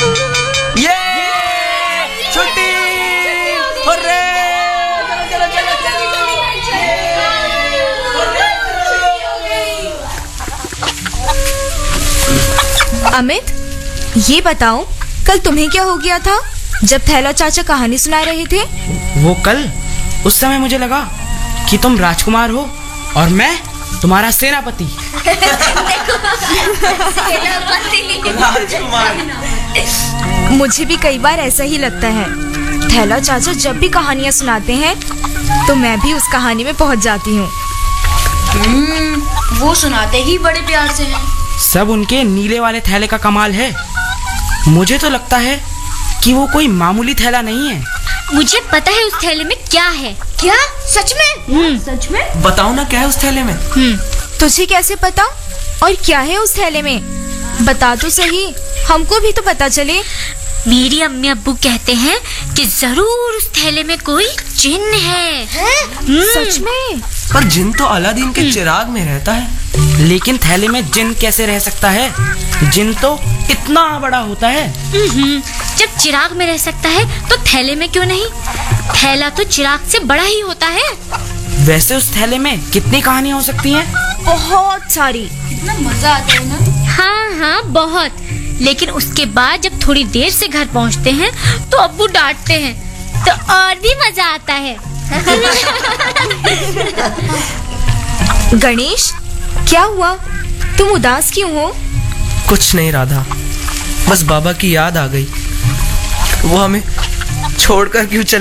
ये छुट्टी, हुर्रे! अमित, ये बताओ कल तुम्हें क्या हो गया था जब थैला चाचा कहानी सुना रहे थे? वो कल, उस समय मुझे लगा कि तुम राजकुमार हो और मैं तुम्हारा सेनापति। मुझे भी कई बार ऐसा ही लगता है। थैला चाचा जब भी कहानियाँ सुनाते हैं तो मैं भी उस कहानी में पहुँच जाती हूँ। वो सुनाते ही बड़े प्यार से हैं। सब उनके नीले वाले थैले का कमाल है। मुझे तो लगता है कि वो कोई मामूली थैला नहीं है। मुझे पता है उस थैले में क्या है। क्या? सच में? सच में? बताओ ना क्या है उस थैले में। तुझे कैसे पता? और क्या है उस थैले में? बता तो सही, हमको भी तो पता चले। मेरी अम्मी अब्बू कहते हैं कि जरूर उस थैले में कोई जिन्न है। सच में? पर जिन तो अलादीन के चिराग में रहता है। लेकिन थैले में जिन कैसे रह सकता है? जिन तो इतना बड़ा होता है। जब चिराग में रह सकता है तो थैले में क्यों नहीं? थैला तो चिराग से बड़ा ही होता है। वैसे उस थैले में कितनी कहानियाँ हो सकती हैं? बहुत सारी। कितना मजा आता है ना। हाँ, बहुत। लेकिन उसके बाद जब थोड़ी देर से घर पहुँचते हैं तो अब्बू डांटते हैं, तो और भी मजा आता है। गणेश, क्या हुआ? तुम उदास क्यों हो? कुछ नहीं राधा, बस बाबा की याद आ गई। वो हमें छोड़कर क्यों चले